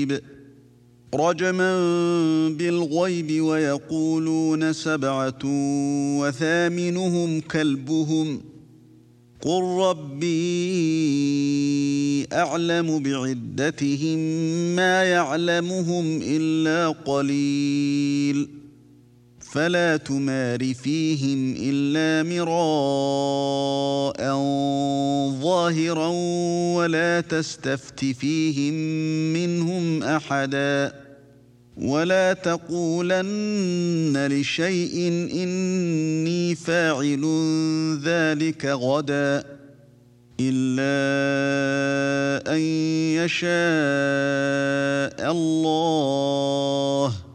قريب رجما بالغيب ويقولون 7 وثامنهم كلبهم قل ربي أعلم بعدتهم ما يعلمهم إلا قليل فلا تمار فيهم إلا مراء ظاهرا ولا تستفت فيهم منهم أحدا ولا تقولن لشيء إني فاعل ذلك غدا إلا أن يشاء الله